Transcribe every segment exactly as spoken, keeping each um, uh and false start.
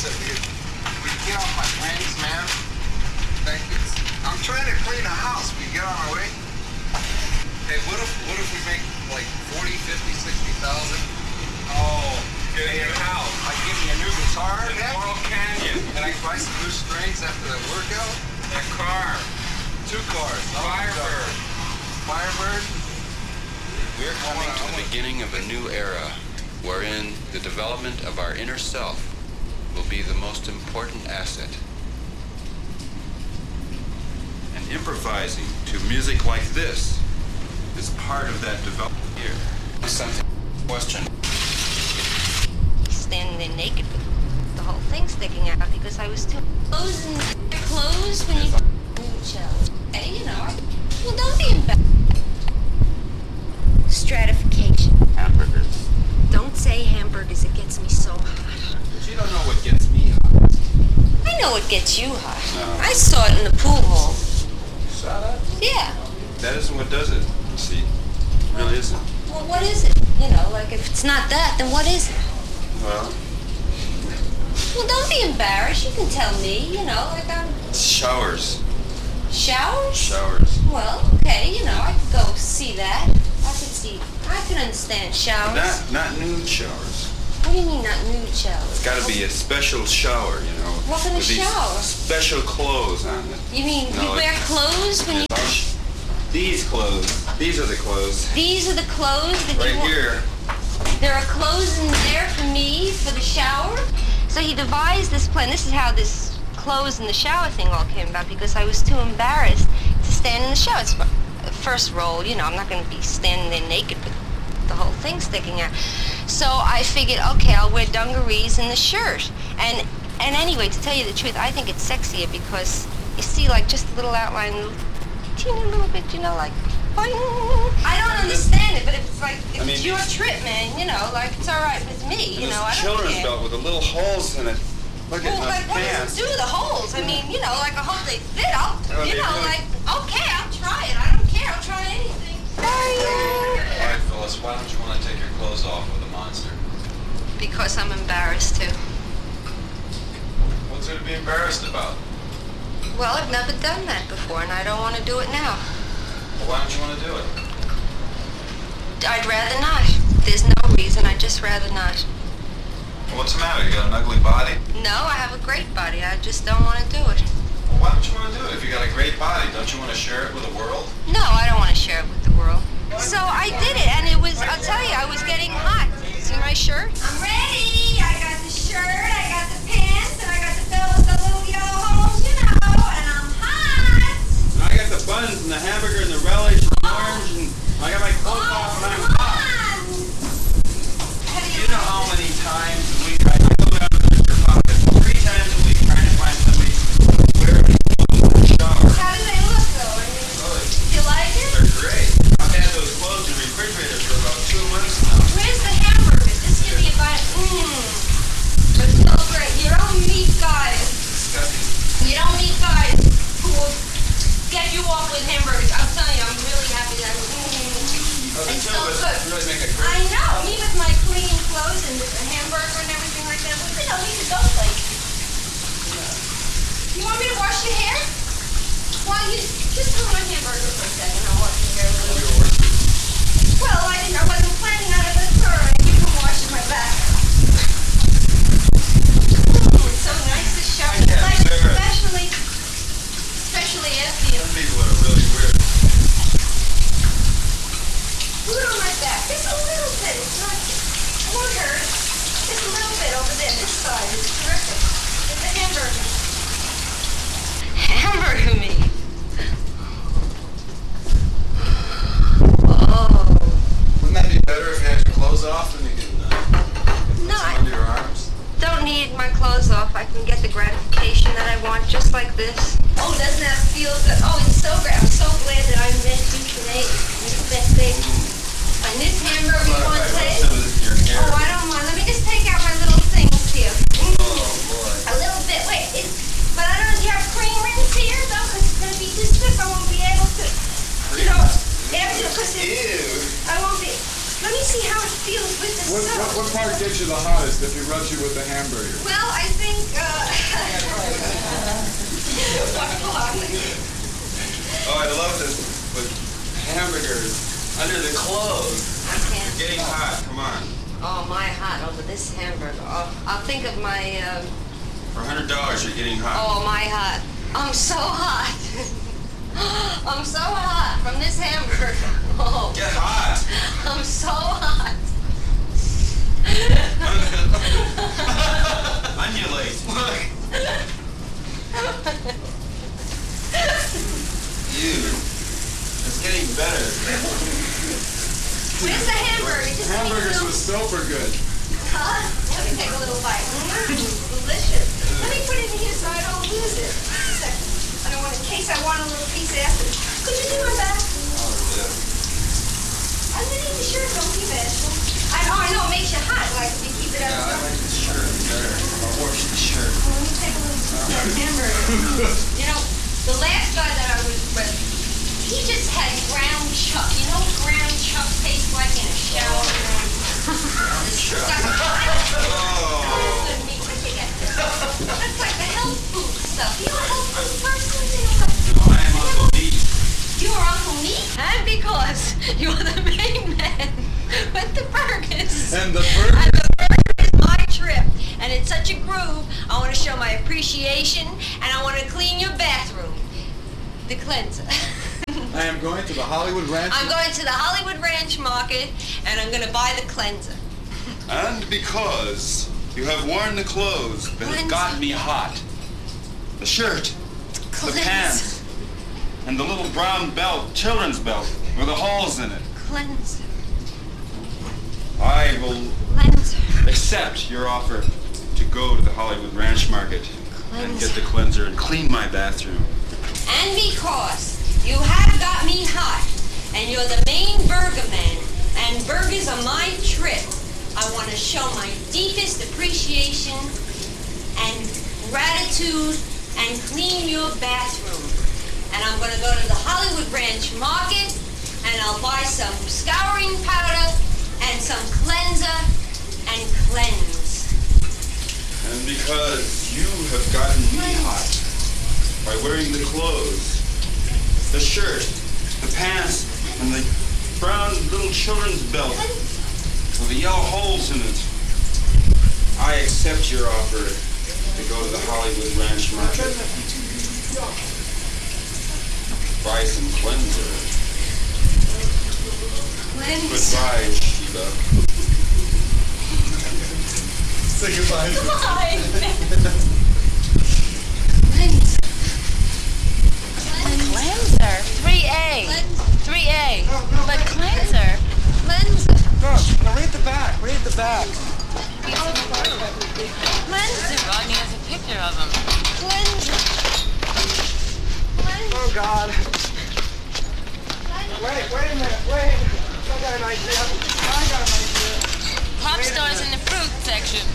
said, we could, we could get off my planes, man. Like, it's, I'm trying to clean the house. We get on our way. Hey, what if what if we make like forty, fifty, sixty thousand? Oh, get a house. I give me a new guitar in Laurel Canyon. And I can buy some new strings after the workout. A car. Two cars. Firebird. Firebird. We're coming to the beginning of a new era wherein the development of our inner self will be the most important asset. And improvising to music like this is part of that development here. Something question. Standing there naked with the whole thing sticking out because I was too close and clothes when you each other. Hey, you know. Well, don't be embarrassed. Stratification. Hamburgers. Don't say hamburgers. It gets me so hot. But you don't know what gets me hot. I know what gets you hot. No. I saw it in the pool hall. Saw that? Yeah. That isn't what does it. See, it really isn't. Well, what is it? You know, like if it's not that, then what is it? Well, Well, don't be embarrassed. You can tell me. You know, like I'm showers. showers. Showers. Well, okay. You know, I could go see that. I could see. I can understand showers. Not not nude showers. What do you mean not nude showers? It's got to be a special shower, you know. What kind of with these shower? Special clothes on it. You mean No, you like- wear clothes when you? These clothes. These are the clothes. These are the clothes that Right you want. here. There are clothes in there for me for the shower. So he devised this plan. This is how this clothes in the shower thing all came about because I was too embarrassed to stand in the shower. It's my first role, you know. I'm not going to be standing there naked with the whole thing sticking out. So I figured, okay, I'll wear dungarees and the shirt. And and anyway, to tell you the truth, I think it's sexier because you see, like, just a little outline, little, teeny little bit, you know, like. Boing. I don't understand it, but if it's like if I mean, it's your these- trip, man, you know, like it's all right with me, you This know. I don't children's care. belt with the little holes in it. Look at Well, my like what does pants. it do the holes? I mean, you know, like a hole they fit. I'll, Oh, you they know, really- like okay, I'll try it. I don't care. I'll try anything. All right, Phyllis, why don't you want to take your clothes off with a monster? Because I'm embarrassed too. What's there to be embarrassed about? Well, I've never done that before, and I don't want to do it now. Well, why don't you want to do it? I'd rather not. There's no reason. I'd just rather not. Well, what's the matter? You got an ugly body? No, I have a great body. I just don't want to do it. Well, why don't you want to do it? If you got a great body, don't you want to share it with the world? No, I don't want to share it with the world. So I did it, and it was, I'll tell you, I was getting hot. See my shirt? I'm ready. I got the shirt, I got the pants, and I got the belt with the little yellow holes, you know, and I'm hot. And I got the buns and the hamburger and the relish and the orange and I got my clothes off and I'm hot. You know how many times a week I go down to Mister Pocket three times a week trying to find somebody wearing clothes in the shower. How do they look, though? I mean, Really, do you like it? they're great. I've had those clothes in the refrigerator for about two months now. Where's the hamburger? Just give me a bite. Mmm. It's so great. You don't meet guys. Disgusting. You don't meet guys who will get you off with hamburgers. I'm telling you, I'm really happy that mm, Oh, the it's two so of us good. really make a I great. know, me with my clean clothes and the hamburger and everything like that. But you know, we could go places. You want me to wash your hair? Why you just put my hamburger for a second? I'll wash your hair a little. Well, I didn't. I wasn't planning on it with her, and you can wash my back. Ooh, it's so nice to shower. Yeah, Like, sure. especially, especially after you. Some people are really weird. Put it on my back. Just a little bit. It's not. It won't hurt. Just a little bit over there. This side is terrific. It's a hamburger. Hamburger meat. Oh. Wouldn't that be better if you had your clothes off and you can uh, put No, some I- under your arms? Don't need my clothes off. I can get the gratification that I want just like this. Oh, doesn't that feel good? Oh, it's so great. I'm so glad that I met you today. It's the best thing. And this hamburger you want to taste? Some of this in your hair. Oh, I don't want. Let me just take out my little things here. Mm. Oh, boy. A little bit. Wait, it, but I don't know. Do you have cream rinse here? No, because it's going to be too stiff. I won't be able to. You know, after, because Ew. I won't be. Let me see how it feels with the What, soap. what, what part gets you the hottest if he rubs you with the hamburger? Well, I think, uh... what part? Oh, I love this with hamburgers under the clothes. I can't. Getting hot. Come on. Oh, my hot over this hamburger. Oh, I'll think of my, uh... For a hundred dollars, you're getting hot. Oh, my hot. I'm so hot. I'm so hot from this hamburger. Oh. Get hot. I'm so hot. Undulate. Look. You. It's getting better. Where's the hamburger? Just let me Hamburgers little... with soap are good. Huh? Let me take a little bite. Mm, delicious. Let me put it in here so I don't lose it. I don't want, in case I want a little piece after. Could you do my back? Underneath the shirt, don't be bashful. I know, I know, it makes you hot, like if you keep it Yeah, out. I like this shirt better. I'll wash the shirt. Well, let me take a little piece of that hamburger. You know, the last guy that I was with, he just had ground chuck. You know what ground chuck tastes like in a shower? Ground chuck? Oh. That's like the health food stuff. You know health food person? I am Uncle Meat. You are Uncle Meat? And because you're the main man with the burgers. And the burger. And the burger is my trip. And it's such a groove. I want to show my appreciation, and I want to clean your bathroom. The cleanser. I am going to the Hollywood Ranch. I'm going to the Hollywood Ranch Market, and I'm going to buy the cleanser. And because you have worn the clothes that have gotten me hot. The shirt, the pants, and the little brown belt, children's belt, with the holes in it. Cleanser. I will Cleanser. accept your offer to go to the Hollywood Ranch Market and get the cleanser and clean my bathroom. And because you have got me hot, and you're the main burger man, and burgers are my trip, I want to show my deepest appreciation and gratitude and clean your bathroom. And I'm going to go to the Hollywood Ranch Market, and I'll buy some scouring powder and some cleanser and cleanse. And because you have gotten me hot by wearing the clothes, the shirt, the pants, and the brown little children's belt with the yellow holes in it, I accept your offer to go to the Hollywood Ranch Market. Buy some cleanser. Cleanse. Goodbye, Sheba. Say goodbye. Goodbye. Cleanse. Cleanser. three A. three A. But cleanser. Cleanser. No, no, read the back. Read the back. Cleanser. Rodney has a picture of him. Cleanser. Cleanser. Oh, God. Wait, wait a minute. Wait. I got an idea. I got an idea. Pop stars in the fruit section.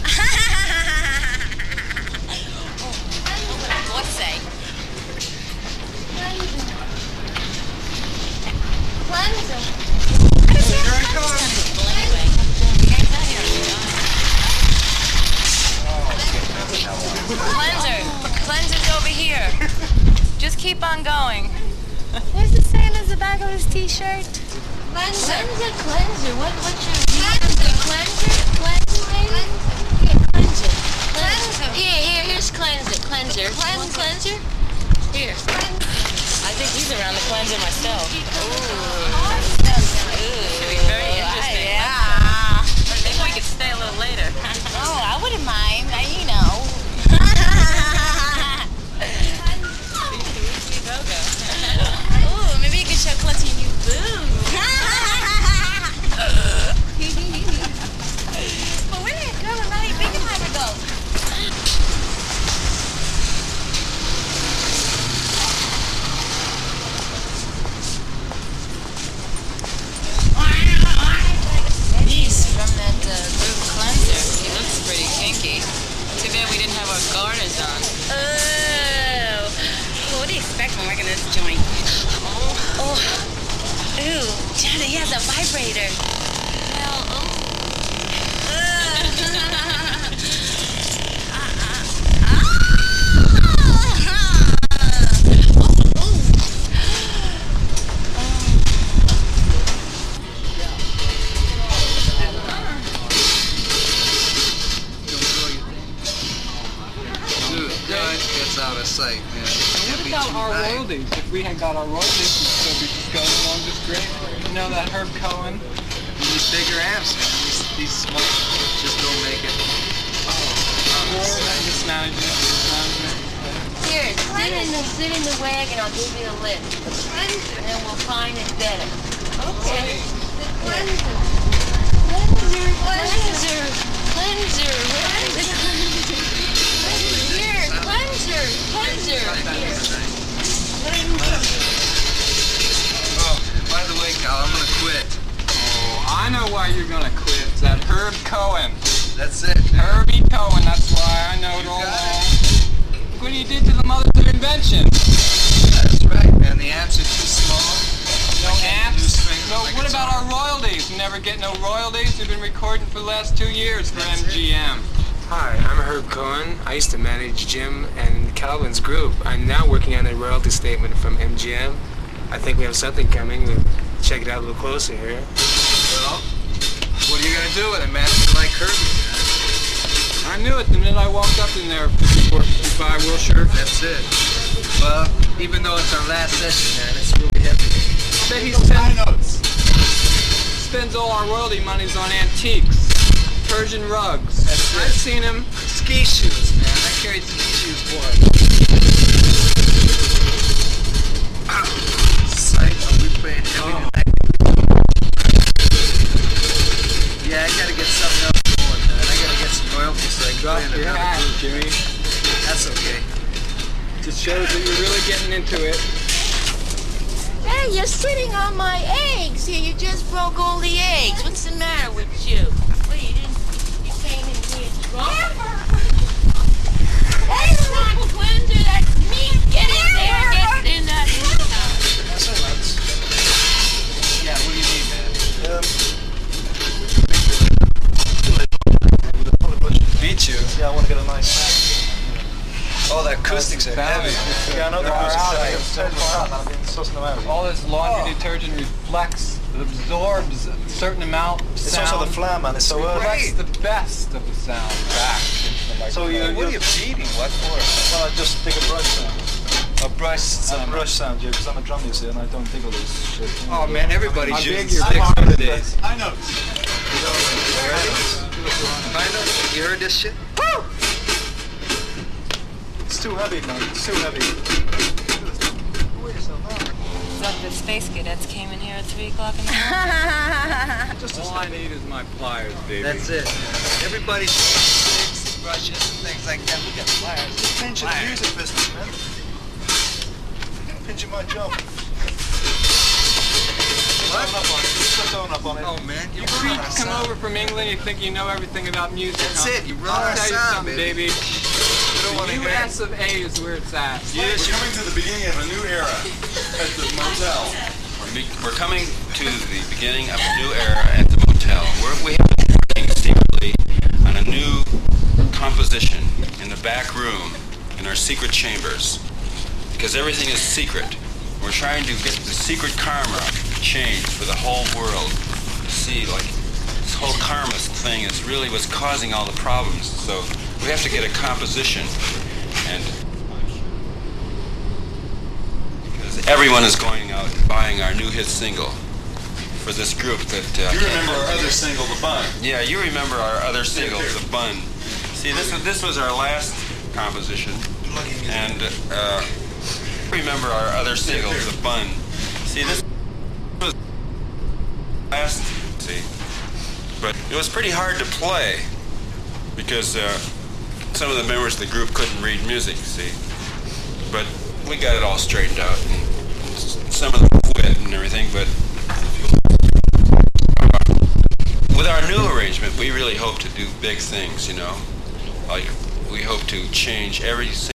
What say? Cleanser. Here I come. Well, anyway, here's that here. Cleanser. Cleanser's over here. Just keep on going. Where's the saying at the back of his t-shirt? Cleanser. Cleanser, cleanser. What, what's your Cleanser. cleanser? Cleanser, baby? Cleanser. Here, cleanser. Cleanser. Here, here, here's cleanser. Cleanser. Cleanser. Want cleanser? Here. I think he's around the cleanser myself. Ooh. Should be very interesting. Yeah. Maybe we could stay a little later. Oh, I wouldn't mind. I, you know. Ooh, maybe you could show Clutchy a new boo. He of sight, man. What about our royalties? If we had got our royalties, we'd still be just going along just great. You know that Herb Cohen? These bigger amps, man. These, these small just don't make it. Or mismanagement, mismanagement. Here, sit in the sit in the wagon. I'll give you a lift. And then we'll find it better. Okay. The cleanser. Cleanser. Cleanser. Cleanser. Where is it? Here, cleanser. Cleanser. Here. Oh, by the way, Cal, I'm gonna quit. Oh, I know why you're gonna quit. It's that Herb Cohen. That's it. Herbie Cohen, that's why I know it all along. Look what he did to the mothers of invention. That's right, man. The amps are too small. No I can't do amps. strings So like what it's about on. our royalties? We never get no royalties. We've been recording for the last two years for That's M G M. Hi, I'm Herb Cohen. I used to manage Jim and Calvin's group. I'm now working on a royalty statement from M G M. I think we have something coming. We'll check it out a little closer here. Well, what are you gonna do with it, man? You like Herbie? I knew it the minute I walked up in there, fifty-four fifty-five Wilshire. That's it. Well, even though it's our last session, man, it's really heavy. I bet he spends, spends all our royalty monies on antiques, Persian rugs. That's I've it. seen him. Ski shoes, man. I carried ski shoes for him. Sight, are we playing heavy Oh. tonight? Yeah, I gotta get something else going, man. I gotta get some royalties so I can Drop play in your another hat, group. Jimmy. That's okay. Just shows that you're really getting into it. Hey, you're sitting on my eggs. Here, you just broke all the eggs. What's the matter with you? What, you didn't, you came in here drunk? That's not cleanser, that's me. Get in there, get in that. That's all right. Yeah, what do you need, man? Beat you? Yeah, I want to get a nice snack. Oh, the acoustics are heavy. Yeah, I know the There are acoustics are outlets. heavy. I've been sussing them out. All this laundry detergent reflects, absorbs a certain amount of It's sound. also the flare, man. It's so early. reflects the best of the sound back into the So microphone. you, What are you beating? What for? Well, I just dig a brush sound. A brush It's a sound. brush sound, yeah, because I'm a drum user and I don't dig all this shit. Oh man, everybody's I using dig your sticks voice. nowadays. I know. Find us. You heard this shit? It's too heavy, man. It's too heavy. Look, the space cadets came in here at three o'clock in the morning. All I need is my pliers, baby. That's it. Everybody's using sticks, brushes, and things like that. We got pliers. Pinch in the music business, man. Pinching my job. What? Put up on it. Put tone up on it. Oh man, you You run creeps our come sound. over from England, you think you know everything about music. That's huh? it, you run I'll our tell you sound, something, baby. baby. We don't want to The hear U it. S of A is where it's at. Yes, we're coming to the beginning of a new era at the motel. We're, be- we're coming to the beginning of a new era at the motel. We're, we have been working secretly on a new composition in the back room in our secret chambers because everything is secret. We're trying to get the secret karma changed for the whole world. You see, like, this whole karma thing is really what's causing all the problems. So we have to get a composition, and because everyone is going out and buying our new hit single for this group that... Uh, You remember our other single, The Bun. Yeah, you remember our other single, The Bun. See, this was, this was our last composition, and uh, remember our other single, The Bun. See, this was last, see, but it was pretty hard to play because uh, some of the members of the group couldn't read music, see. But we got it all straightened out, and some of them quit and everything, but with our new arrangement, we really hope to do big things, you know. Like, we hope to change every single